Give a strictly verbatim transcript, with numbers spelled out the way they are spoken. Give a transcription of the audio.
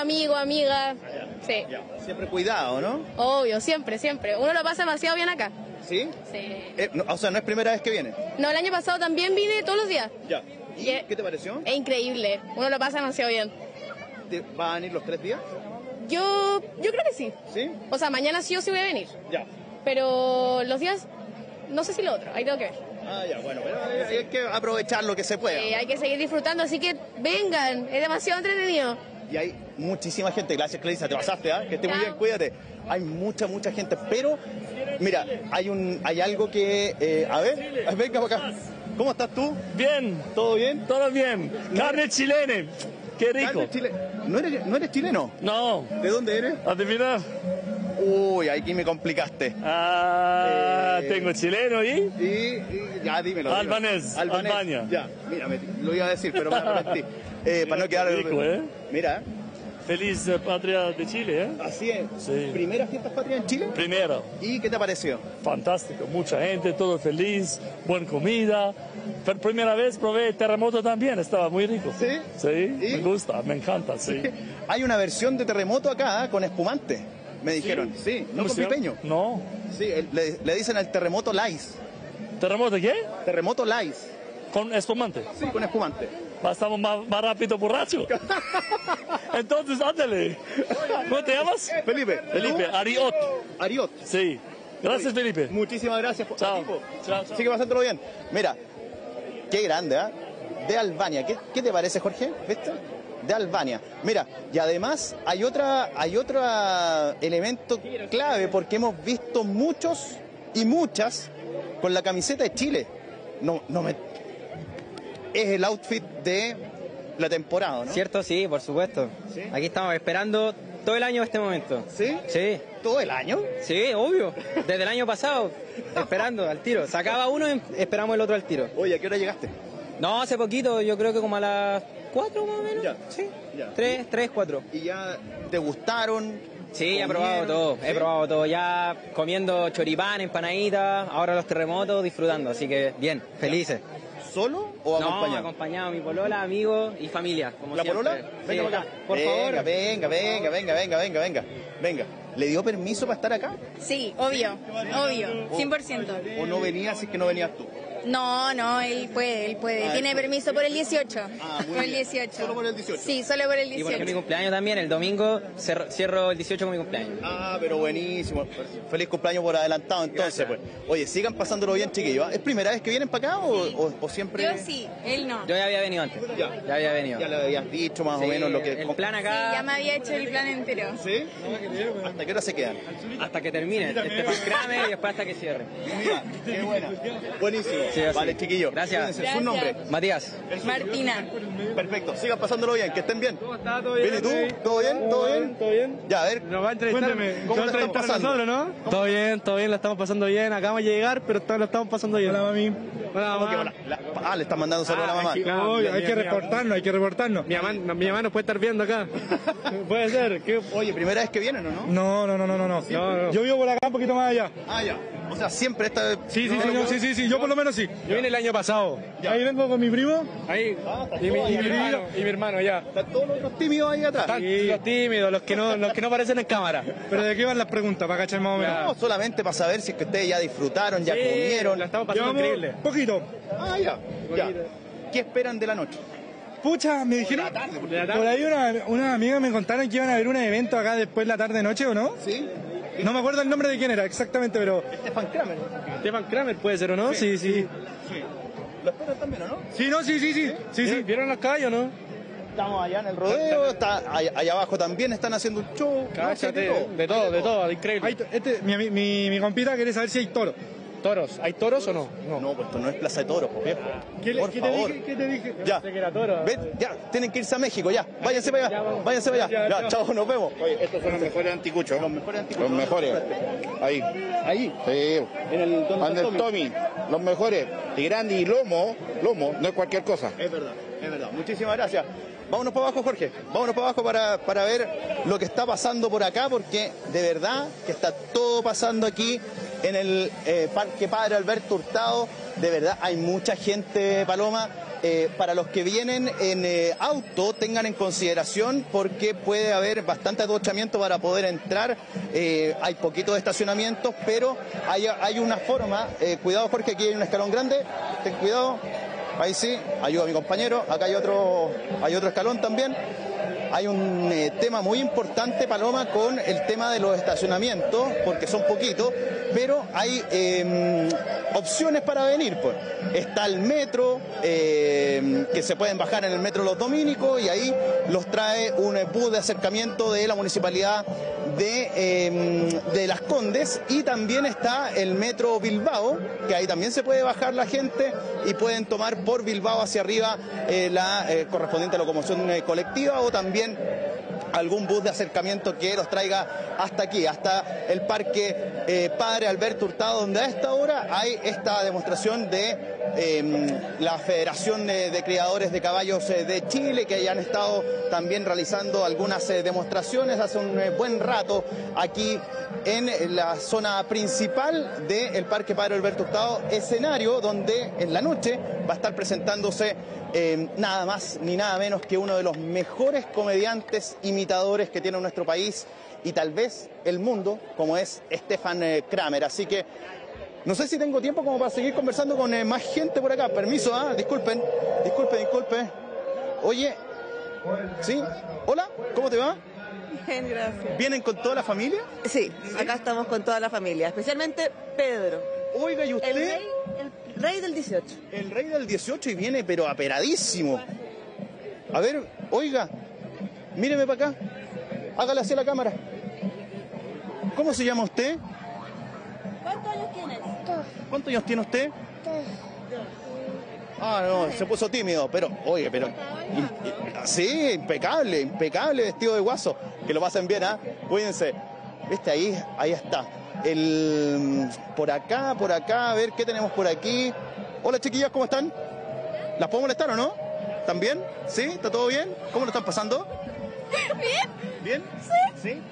amigos, amigas. Sí. Ya. Siempre cuidado, ¿no? Obvio, siempre, siempre. Uno lo pasa demasiado bien acá. ¿Sí? Sí. Eh, no, o sea, no es primera vez que viene. No, el año pasado también vine todos los días. Ya. ¿Y Y- qué te pareció? Es increíble. Uno lo pasa demasiado bien. ¿Te van a ir los tres días? Yo, yo creo que sí. ¿Sí? O sea, mañana sí o sí voy a venir. Ya. Pero los días, no sé si lo otro. Ahí tengo que ver. Ah, ya, bueno, pero hay, hay que aprovechar lo que se pueda. Eh, hay que seguir disfrutando, así que vengan. Es demasiado entretenido. Y hay muchísima gente, gracias Clarisa, te pasaste, ¿ah? Que esté muy Chao. bien, cuídate. Hay mucha, mucha gente, pero mira, hay un, hay algo que, eh, a ver, venga para acá. ¿Cómo estás tú? Bien, ¿Todo bien? todo bien. Carne chilena. Qué rico. Carlos, Chile. ¿No eres, ¿No eres chileno? No, ¿De dónde eres? adivina. Uy, aquí me complicaste. Ah, Eh, tengo chileno y Y, y- ya, dímelo. dímelo. Albanés, Albania. Ya, mira, me- lo iba a decir, pero me arrepentí. Eh, para no quedar... rico, ¿eh? Mira, feliz eh, patria de Chile, ¿eh? así es. Sí. ¿Primera fiesta patria en Chile? Primero, ¿Y qué te pareció? fantástico, mucha gente, todo feliz, buena comida. Por primera vez probé terremoto también, estaba muy rico. ¿Sí? Sí, ¿Y? me gusta, me encanta, sí. Hay una versión de terremoto acá, ¿ah? Con espumante, me dijeron. Sí, no ¿Cómo con se llama? pipeño. No. Sí, el- le, le dicen al terremoto Lais. ¿Terremoto qué? Terremoto Lais. Con espumante. Sí, con espumante. Pasamos más, más rápido, borracho. Entonces, ándale. ¿Cómo te llamas? Felipe. Felipe, ¿tú? Ariot. Ariot. Sí. Gracias, Felipe. Muchísimas gracias. por- Chao. a ti, po. Chao, chao. Sigue pasándolo bien. Mira, qué grande, ¿ah? De Albania. ¿Qué, qué te parece, Jorge? ¿Viste? De Albania. Mira, y además hay otra, hay otro ah, elemento clave porque hemos visto muchos y muchas con la camiseta de Chile. No, no me. Es el outfit de la temporada, ¿no? ¿Cierto? Sí, por supuesto. ¿Sí? Aquí estamos esperando todo el año este momento. ¿Sí? Sí, ¿Todo el año? sí, obvio. Desde el año pasado, esperando al tiro. Sacaba uno y esperamos el otro al tiro. Oye, ¿a qué hora llegaste? No, hace poquito, yo creo que como a las cuatro más o menos. Ya. Sí, Ya. tres, tres, cuatro. ¿Y ya te gustaron? Sí, he ¿Comieron? probado todo, he ¿Sí? probado todo. Ya comiendo choripán, empanaditas, ahora los terremotos, disfrutando. Así que bien, felices. ¿Solo o No, acompañado? acompañado, mi polola, amigos y familia, como ¿La siempre. polola? Venga Sí, para acá. por venga, favor. Venga, venga, venga, venga, venga, venga. Venga. ¿Le dio permiso para estar acá? Sí, obvio, obvio, cien por ciento. ¿O no venía si es que no venías tú? No, no, él puede, él puede. Ah, Tiene él puede. permiso por el dieciocho. Ah, muy por el bien. dieciocho. ¿Solo por el dieciocho? Sí, solo por el Y porque es mi dieciocho. cumpleaños también, el domingo cerro- cierro el dieciocho con mi cumpleaños. Ah, pero buenísimo. Feliz cumpleaños por adelantado entonces, pues. Oye, sigan pasándolo bien, chiquillos. ¿Es primera vez que vienen para acá o, o- o siempre...? Yo sí, él no. Yo ya había venido antes. Ya. Ya había venido. Ya le habías dicho más Sí, o menos lo que... el plan Sí, acá ya me había hecho el plan entero. ¿Sí? ¿Hasta qué hora se quedan? hasta que termine. Este fue Kramer y después hasta que cierre. Mira, qué buena. Buenísimo. Sí, así. Vale, chiquillos. Gracias. Cuídense. Gracias. ¿Su nombre? Matías. Martina. Perfecto. Sigan pasándolo bien. Que estén bien. ¿Cómo está? ¿Todo ¿Bien y tú? ¿Todo bien? ¿Todo bien? ¿Todo bien? Ya, a ver. Nos va a entrevistar. Cuéntame, ¿cómo ¿Cómo la están pasando? nosotros, no? Todo bien, todo bien, la estamos pasando bien. Acabamos de llegar, pero todo lo estamos pasando bien. Hola, mami. Hola, ¿Cómo que mamá. la- la- ah, le están mandando saludos a la mamá. aquí- No, Ah, hay mi- que mi- reportarnos, hay que reportarnos. Mi mamá, mi mamá nos puede estar viendo acá. Puede ser. ¿Qué? Oye, ¿primera vez que vienen o no? No, no, no, no, no, no. No, no. Yo vivo por acá un poquito más allá. Ah, ya. O sea, siempre esta... Sí, sí, no, sí, no, no, sí, sí, sí, yo por lo menos sí. Yo vine el año pasado. Ahí vengo con mi primo. Ahí. Ah, está Y mi, todo y mi ahí. hermano, y mi hermano, ya. Están todos los otros tímidos ahí atrás. Están los tímidos, los que no, los que no aparecen en cámara. Pero ¿de qué van las preguntas? Para cachar más o menos. No, solamente para saber si es que ustedes ya disfrutaron, ya Sí, comieron. la estamos pasando Llevamos increíble. poquito. Ah, ya. ya. ¿Qué esperan de la noche? Pucha, me dijeron. De la tarde. Por ahí una, una amiga me contaron que iban a haber un evento acá después la tarde noche, ¿o no? ¿Sí? No me acuerdo el nombre de quién era exactamente, pero. Estefan Kramer. Stefan Kramer puede ser, ¿o no? Sí, sí. ¿Lo esperan también o no? Sí, no, sí, sí, sí. Sí, sí. ¿Vieron los caballos, no? Estamos allá en el rodeo, está allá, allá abajo también están haciendo un show. Cállate, No, sí, de todo, de todo, Hay increíble. to- este, mi, ami- mi, mi compita quiere saber si hay toro. Toros, ¿hay toros o no? No, no, pues esto no es Plaza de Toros, po, viejo. ¿Qué, le- Por qué te favor. dije? ¿Qué te dije? Ya. Pensé que era toro. Ven, ya, tienen que irse a México, ya. Váyanse para allá, váyanse para allá. Ya, chao, nos vemos. Oye, estos son los mejores anticuchos. Los mejores anticuchos. Los mejores. Ahí. Ahí, Sí. en el donde Ande está el Tommy. Tommy. Los mejores. Y grande y lomo. Lomo. No es cualquier cosa. Es verdad, es verdad. Muchísimas gracias. Vámonos para abajo, Jorge. Vámonos para abajo para, para ver lo que está pasando por acá, porque de verdad que está todo pasando aquí en el eh, Parque Padre Alberto Hurtado. De verdad, hay mucha gente, Paloma. eh, para los que vienen en eh, auto tengan en consideración porque puede haber bastante atochamiento para poder entrar. Eh, hay poquitos estacionamientos, pero hay, hay una forma. Eh, cuidado, Jorge, aquí hay un escalón grande. Ten cuidado. Ahí sí, ayuda a mi compañero. Acá hay otro, hay otro escalón también. Hay un eh, tema muy importante, Paloma, con el tema de los estacionamientos, porque son poquitos, pero hay eh, opciones para venir. Pues. Está el metro, eh, que se pueden bajar en el metro Los Dominicos, y ahí los trae un bus de acercamiento de la municipalidad de, eh, de Las Condes, y también está el metro Bilbao, que ahí también se puede bajar la gente y pueden tomar por Bilbao hacia arriba eh, la eh, correspondiente locomoción eh, colectiva, o también algún bus de acercamiento que los traiga hasta aquí, hasta el Parque eh, Padre Alberto Hurtado, donde a esta hora hay esta demostración de eh, la Federación de, de Criadores de Caballos eh, de Chile, que hayan estado también realizando algunas eh, demostraciones hace un eh, buen rato aquí en la zona principal del Parque Padre Alberto Hurtado, escenario donde en la noche va a estar presentándose eh, nada más ni nada menos que uno de los mejores comediantes imitadores que tiene nuestro país y tal vez el mundo, como es Stefan eh, Kramer. Así que no sé si tengo tiempo como para seguir conversando con eh, más gente por acá. Permiso, ¿ah? Disculpen, disculpen, disculpen. Oye, ¿sí? Hola, ¿cómo te va? Bien, gracias. ¿Vienen con toda la familia? Sí, acá estamos con toda la familia, especialmente Pedro. Oiga, ¿y usted? El rey, el rey del dieciocho. El rey del dieciocho y viene pero aperadísimo. A ver, oiga, míreme para acá. Hágale hacia la cámara. ¿Cómo se llama usted? ¿Cuántos años tienes? ¿Cuántos años tiene usted? Ah, no, se puso tímido, pero, oye, pero... Sí, impecable, impecable vestido de guaso. Que lo pasen bien, ¿ah? ¿eh? Cuídense. Viste, ahí, ahí está. El, por acá, por acá, a ver qué tenemos por aquí. Hola, chiquillas, ¿cómo están? ¿Las puedo molestar o no? ¿Están bien? ¿Sí? ¿Está todo bien? ¿Cómo lo están pasando? Bien. ¿Bien? Sí. ¿Sí?